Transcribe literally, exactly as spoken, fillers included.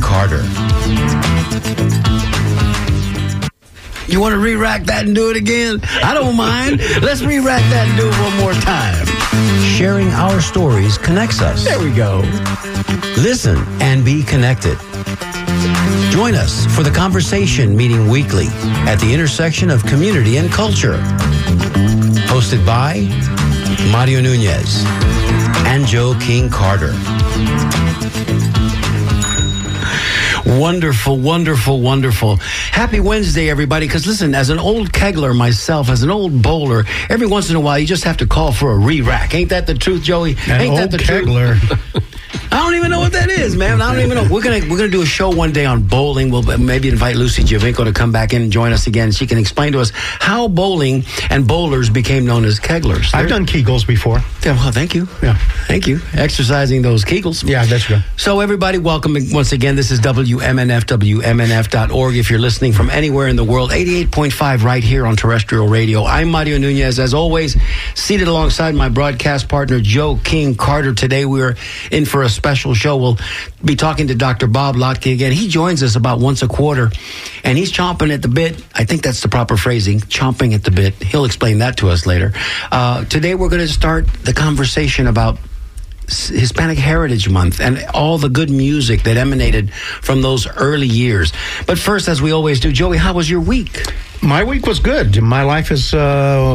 Carter. You want to re-rack that and do it again? I don't mind. Let's re-rack that and do it one more time. Sharing our stories connects us. There we go. Listen and be connected. Join us for the conversation meeting weekly at the intersection of community and culture. Hosted by Mario Nunez and Joe King Carter. Wonderful, wonderful, wonderful. Happy Wednesday, everybody. Because listen, as an old kegler myself, as an old bowler, every once in a while you just have to call for a re-rack. Ain't that the truth, Joey? An Ain't old that the kegler. truth? I don't even know what that is, man. I don't even know. We're gonna we're gonna do a show one day on bowling. We'll maybe invite Lucy Javinko to come back in and join us again. She can explain to us how bowling and bowlers became known as keglers. I've They're, done Kegels before. Yeah, well, thank you. Yeah, thank you. Exercising those Kegels. Yeah, that's good. So everybody, welcome once again. This is W M N F, W M N F dot org. If you're listening from anywhere in the world, eighty-eight point five right here on terrestrial radio. I'm Mario Nunez, as always, seated alongside my broadcast partner, Joe King Carter. Today we're in for a special show. We'll be talking to Doctor Bob Lotke again. He joins us about once a quarter, and he's chomping at the bit. I think that's the proper phrasing, chomping at the bit. He'll explain that to us later. Uh, today we're going to start the conversation about Hispanic Heritage Month and all the good music that emanated from those early years. But first, as we always do, Joey, how was your week? My week was good. My life is uh,